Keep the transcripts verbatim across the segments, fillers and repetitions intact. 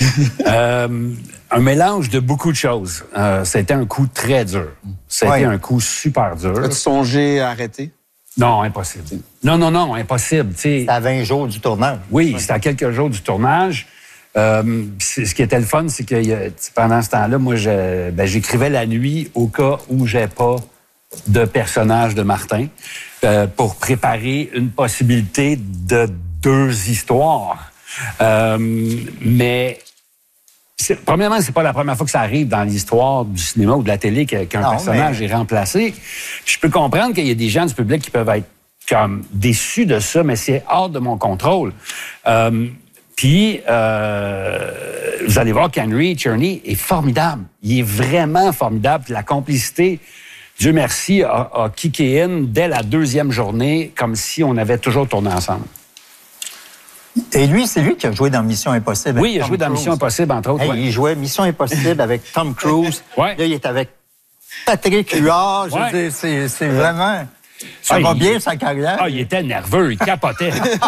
euh, un mélange de beaucoup de choses. Euh, c'était un coup très dur. C'était oui. un coup super dur. As-tu songé à arrêter? Non, impossible. Non, non, non, impossible. C'était à vingt jours du tournage. Oui, c'était à quelques jours du tournage. Euh, ce qui était le fun, c'est que pendant ce temps-là, moi, je, ben, j'écrivais la nuit au cas où j'ai pas de personnage de Martin euh, pour préparer une possibilité de deux histoires. Euh, mais c'est, premièrement, c'est pas la première fois que ça arrive dans l'histoire du cinéma ou de la télé qu'un non, personnage mais... est remplacé. Je peux comprendre qu'il y a des gens du public qui peuvent être comme déçus de ça, mais c'est hors de mon contrôle. Euh, Puis, euh, vous allez voir qu'Henry Czerny est formidable. Il est vraiment formidable. Puis la complicité, Dieu merci, a, a kické in dès la deuxième journée, comme si on avait toujours tourné ensemble. Et lui, c'est lui qui a joué dans Mission Impossible. Oui, il a joué dans Mission Impossible, entre autres. Hey, ouais. Il jouait Mission Impossible avec Tom Cruise. Ouais. Là, il est avec Patrick Huard. Je ouais. veux dire, c'est, c'est vraiment... Ça ah, va il, bien, sa carrière? Ah, il était nerveux, il capotait.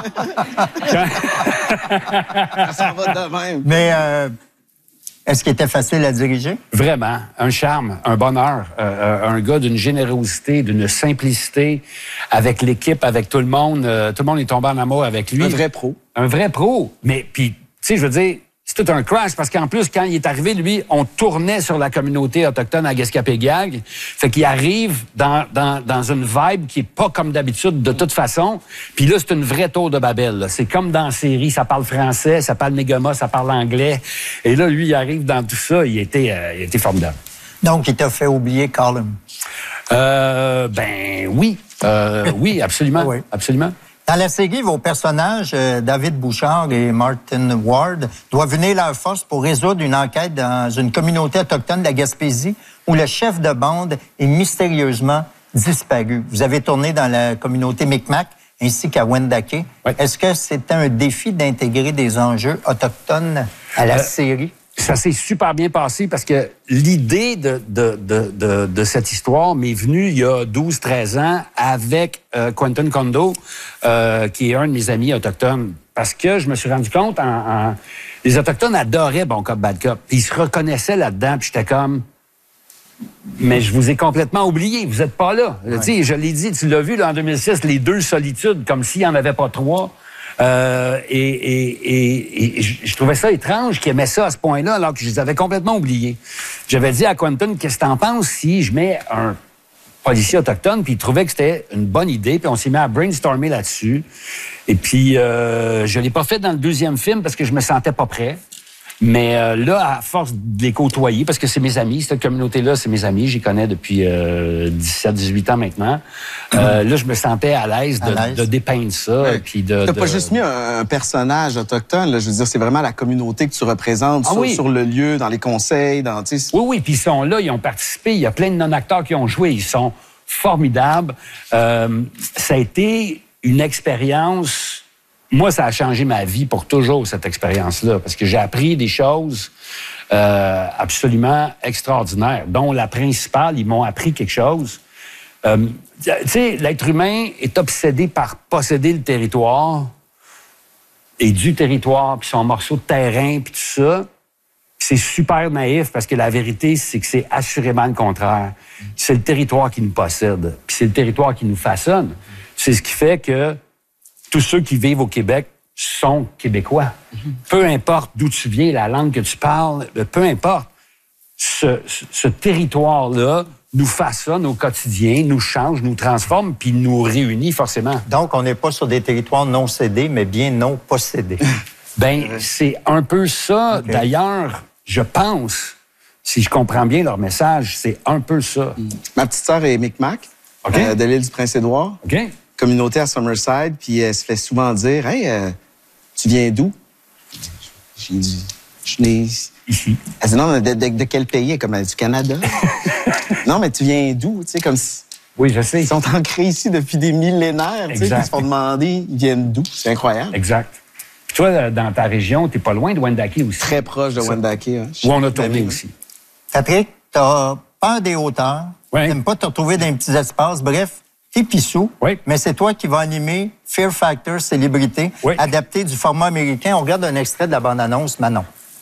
Ça va de même. Mais euh, est-ce qu'il était facile à diriger? Vraiment. Un charme, un bonheur. Euh, un gars d'une générosité, d'une simplicité, avec l'équipe, avec tout le monde. Euh, tout le monde est tombé en amour avec lui. Un vrai pro. Un vrai pro. Mais, puis, tu sais, je veux dire, c'est tout un crash, parce qu'en plus, quand il est arrivé, lui, on tournait sur la communauté autochtone à Gaspé-Gag. Fait qu'il arrive dans, dans, dans une vibe qui est pas comme d'habitude, de toute façon. Puis là, c'est une vraie tour de Babel. Là. C'est comme dans la série, ça parle français, ça parle négoma, ça parle anglais. Et là, lui, il arrive dans tout ça, il était, euh, il était formidable. Donc, il t'a fait oublier Colin? Euh, ben oui. Euh, oui, absolument. Oui. Absolument. Dans la série, vos personnages, euh, David Bouchard et Martin Ward, doivent unir leurs forces pour résoudre une enquête dans une communauté autochtone de la Gaspésie où le chef de bande est mystérieusement disparu. Vous avez tourné dans la communauté Micmac ainsi qu'à Wendake. Oui. Est-ce que c'était un défi d'intégrer des enjeux autochtones à la euh... série? Ça s'est super bien passé parce que l'idée de, de, de, de, de cette histoire m'est venue il y a douze treize ans avec euh, Quentin Kondo, euh, qui est un de mes amis autochtones. Parce que je me suis rendu compte, en, en... les Autochtones adoraient Bon Cop, Bad Cop. Puis ils se reconnaissaient là-dedans, puis j'étais comme... Mais je vous ai complètement oublié, vous êtes pas là. Ouais. Tu sais, je l'ai dit, tu l'as vu là, en deux mille six, les deux solitudes, comme s'il n'y en avait pas trois. Euh, et, et, et, et je trouvais ça étrange qu'ils aimaient ça à ce point-là, alors que je les avais complètement oubliés. J'avais dit à Quentin, qu'est-ce que t'en penses si je mets un policier autochtone, puis il trouvait que c'était une bonne idée, puis on s'est mis à brainstormer là-dessus. Et puis, euh, je l'ai pas fait dans le deuxième film parce que je me sentais pas prêt. Mais euh, là, à force de les côtoyer, parce que c'est mes amis, cette communauté-là, c'est mes amis, j'y connais depuis euh, dix-sept dix-huit ans maintenant. Euh, là, je me sentais à l'aise de, à l'aise. de dépeindre ça. Ouais. Puis de, T'as de... pas juste mis un, un personnage autochtone, là, je veux dire, c'est vraiment la communauté que tu représentes ah, sur, oui. sur le lieu, dans les conseils, dans... Tu sais, oui, oui, puis ils sont là, ils ont participé, il y a plein de non-acteurs qui ont joué, ils sont formidables. Euh, ça a été une expérience... Moi, ça a changé ma vie pour toujours, cette expérience-là, parce que j'ai appris des choses euh, absolument extraordinaires, dont la principale, ils m'ont appris quelque chose. Euh, tu sais, l'être humain est obsédé par posséder le territoire, et du territoire, puis son morceau de terrain, puis tout ça. C'est super naïf, parce que la vérité, c'est que c'est assurément le contraire. C'est le territoire qui nous possède, puis c'est le territoire qui nous façonne. C'est ce qui fait que tous ceux qui vivent au Québec sont Québécois. Mm-hmm. Peu importe d'où tu viens, la langue que tu parles, peu importe. Ce, ce, ce territoire-là nous façonne au quotidien, nous change, nous transforme, puis nous réunit forcément. Donc, on n'est pas sur des territoires non cédés, mais bien non possédés. Ben, c'est un peu ça. Okay. D'ailleurs, je pense, si je comprends bien leur message, c'est un peu ça. Mm. Ma petite sœur est Micmac, okay. euh, de l'île du Prince-Édouard. OK. Communauté à Summerside, puis elle se fait souvent dire « Hey, euh, tu viens d'où? » J'ai dit « Je suis né ici. » Elle dit « Non, de, de, de quel pays? » Comme elle dit « Du Canada. » Non, mais tu viens d'où? Tu sais, comme si... Oui, je sais. Ils sont ancrés ici depuis des millénaires, tu sais, ils se font demander, ils viennent d'où? C'est incroyable. Exact. Puis toi, dans ta région, t'es pas loin de Wendake aussi. Très proche de Wendake. Hein. Où on a tourné aussi. Patrick, t'as peur des hauteurs, ouais. T'aimes pas te retrouver dans les petits espaces, bref... T'es pissou, oui. Mais c'est toi qui vas animer Fear Factor Célébrité, oui. adapté du format américain. On regarde un extrait de la bande-annonce, Manon.